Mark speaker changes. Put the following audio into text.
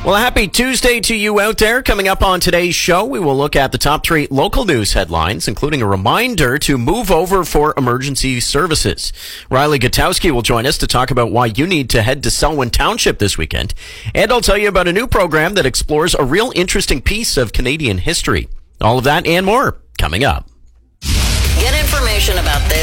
Speaker 1: Well, happy Tuesday to you out there. Coming up on today's show, we will look at the top 3 local news headlines, including a reminder to move over for emergency services. Riley Gutowski will join us to talk about why you need to head to Selwyn Township this weekend. And I'll tell you about a new program that explores a real interesting piece of Canadian history. All of that and more coming up.
Speaker 2: Get information about this